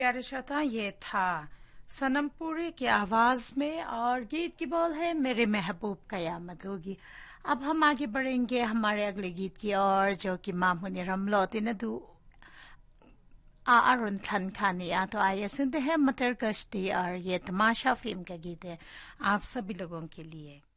प्यारे श्रोता, ये था सनमपुरी की आवाज में और गीत की बोल है मेरे महबूब कयामत होगी। अब हम आगे बढ़ेंगे हमारे अगले गीत की ओर, जो कि मामूनी रमलौती नदू अरुण थन खानिया। तो आइए सुनते हैं मटर कश्ती और ये तमाशा फिल्म का गीत है आप सभी लोगों के लिए।